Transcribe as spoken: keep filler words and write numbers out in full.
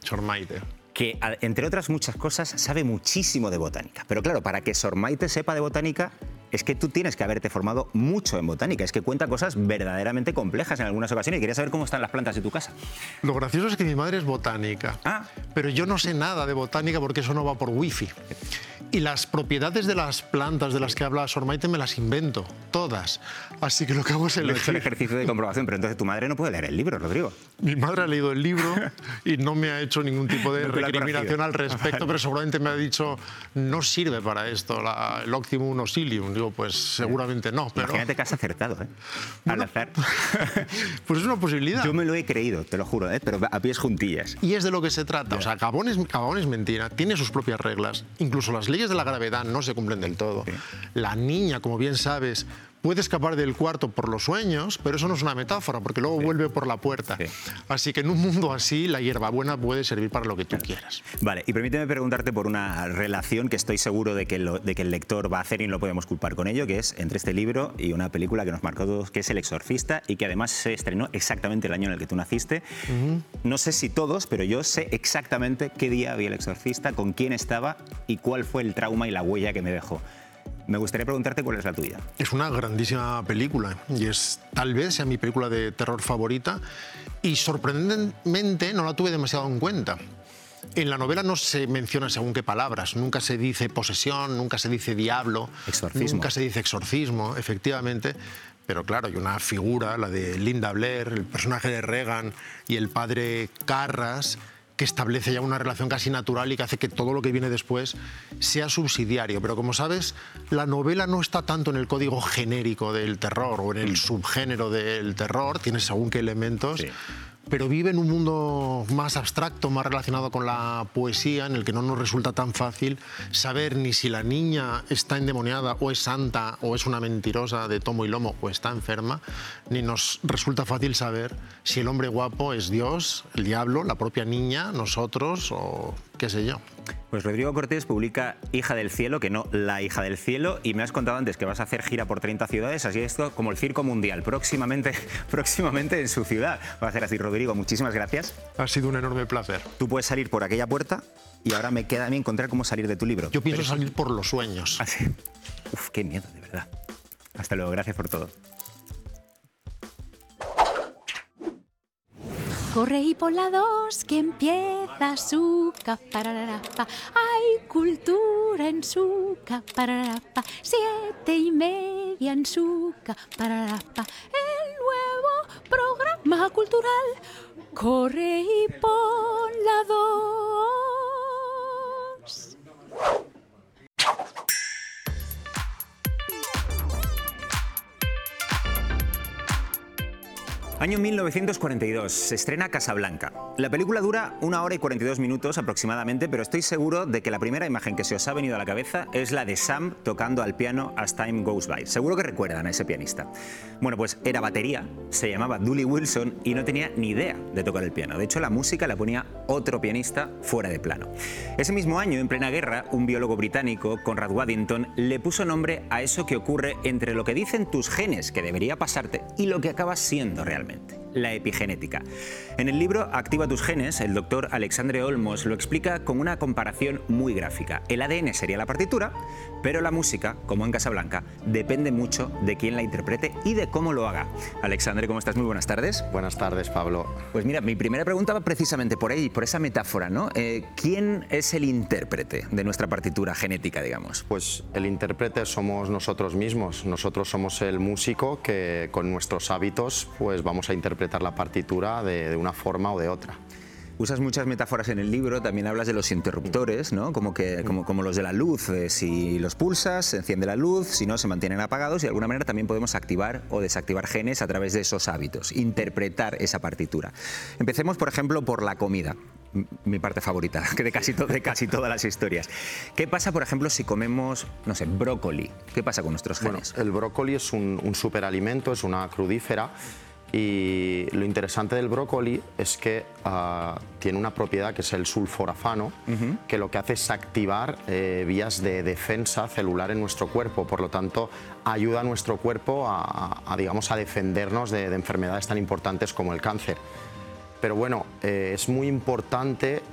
Sor Maite. Que, entre otras muchas cosas, sabe muchísimo de botánica. Pero claro, para que Sor Maite sepa de botánica, es que tú tienes que haberte formado mucho en botánica. Es que cuenta cosas verdaderamente complejas en algunas ocasiones. Y quería saber cómo están las plantas de tu casa. Lo gracioso es que mi madre es botánica. Ah. Pero yo no sé nada de botánica porque eso no va por wifi. Y las propiedades de las plantas de las que habla Sor Maite me las invento, todas. Así que lo que hago es elegir. No he hecho el ejercicio de comprobación, pero entonces tu madre no puede leer el libro, Rodrigo. Mi madre ha leído el libro y no me ha hecho ningún tipo de no recriminación al respecto, vale. Pero seguramente me ha dicho, no sirve para esto, la, el Optimum oscilium. Digo, pues seguramente no. Pero... Imagínate que has acertado, ¿eh? Al azar. Pues es una posibilidad. Yo me lo he creído, te lo juro, ¿eh? Pero a pies juntillas. Y es de lo que se trata. O sea, Gabón es, Gabón es mentira, tiene sus propias reglas. Incluso las leyes de la gravedad no se cumplen del todo. Sí. La niña, como bien sabes, puede escapar del cuarto por los sueños, pero eso no es una metáfora, porque luego sí. vuelve por la puerta. Sí. Así que en un mundo así, la hierbabuena puede servir para lo que tú quieras. Vale, y permíteme preguntarte por una relación que estoy seguro de que, lo, de que el lector va a hacer y no lo podemos culpar con ello, que es entre este libro y una película que nos marcó a todos, que es El Exorcista, y que además se estrenó exactamente el año en el que tú naciste. Uh-huh. No sé si todos, pero yo sé exactamente qué día vi El Exorcista, con quién estaba y cuál fue el trauma y la huella que me dejó. Me gustaría preguntarte cuál es la tuya. Es una grandísima película y es tal vez sea mi película de terror favorita y sorprendentemente no la tuve demasiado en cuenta. En la novela no se menciona según qué palabras, nunca se dice posesión, nunca se dice diablo, exorcismo. Nunca se dice exorcismo, efectivamente. Pero claro, hay una figura, la de Linda Blair, el personaje de Regan y el padre Carras, que establece ya una relación casi natural y que hace que todo lo que viene después sea subsidiario. Pero como sabes, la novela no está tanto en el código genérico del terror o en el subgénero del terror, tiene según qué elementos, sí. Pero vive en un mundo más abstracto, más relacionado con la poesía, en el que no nos resulta tan fácil saber ni si la niña está endemoniada o es santa o es una mentirosa de tomo y lomo o está enferma, ni nos resulta fácil saber si el hombre guapo es Dios, el diablo, la propia niña, nosotros o qué sé yo. Pues Rodrigo Cortés publica Hija del Cielo, que no La Hija del Cielo, y me has contado antes que vas a hacer gira por treinta ciudades, así esto como el Circo Mundial, próximamente, próximamente en su ciudad. Va a ser así, Rodrigo, muchísimas gracias. Ha sido un enorme placer. Tú puedes salir por aquella puerta y ahora me queda a mí encontrar cómo salir de tu libro. Yo pienso Pero... salir por los sueños. Ah, sí. Uf, qué miedo, de verdad. Hasta luego, gracias por todo. Corre y por la dos que empieza su capararapa. Hay cultura en su capararapa. Siete y media en su capararapa. El nuevo programa cultural. Corre y pon la dos. Año mil novecientos cuarenta y dos, se estrena Casablanca. La película dura una hora y cuarenta y dos minutos aproximadamente, pero estoy seguro de que la primera imagen que se os ha venido a la cabeza es la de Sam tocando al piano As Time Goes By. Seguro que recuerdan a ese pianista. Bueno, pues era batería, se llamaba Dooley Wilson y no tenía ni idea de tocar el piano. De hecho, la música la ponía otro pianista fuera de plano. Ese mismo año, en plena guerra, un biólogo británico, Conrad Waddington, le puso nombre a eso que ocurre entre lo que dicen tus genes que debería pasarte y lo que acabas siendo realmente. La epigenética. En el libro Activa tus genes, el doctor Alexandre Olmos lo explica con una comparación muy gráfica. El A D N sería la partitura, pero la música, como en Casablanca, depende mucho de quién la interprete y de cómo lo haga. Alexandre, ¿cómo estás? Muy buenas tardes. Buenas tardes, Pablo. Pues mira, mi primera pregunta va precisamente por ahí, por esa metáfora, ¿no? Eh, ¿Quién es el intérprete de nuestra partitura genética, digamos? Pues el intérprete somos nosotros mismos. Nosotros somos el músico que con nuestros hábitos pues vamos a interpretar la partitura de, de una forma o de otra. Usas muchas metáforas en el libro, también hablas de los interruptores, ¿no? Como, que, como, como los de la luz. Eh, si los pulsas, se enciende la luz, si no, se mantienen apagados y de alguna manera también podemos activar o desactivar genes a través de esos hábitos, interpretar esa partitura. Empecemos, por ejemplo, por la comida. Mi parte favorita, que de casi, to de casi todas las historias. ¿Qué pasa, por ejemplo, si comemos, no sé, brócoli? ¿Qué pasa con nuestros genes? Bueno, el brócoli es un, un superalimento, es una crudífera. Y lo interesante del brócoli es que uh, tiene una propiedad que es el sulforafano, uh-huh. que lo que hace es activar eh, vías de defensa celular en nuestro cuerpo, por lo tanto ayuda a nuestro cuerpo a, a, digamos, a defendernos de, de enfermedades tan importantes como el cáncer. Pero bueno, eh, es muy importante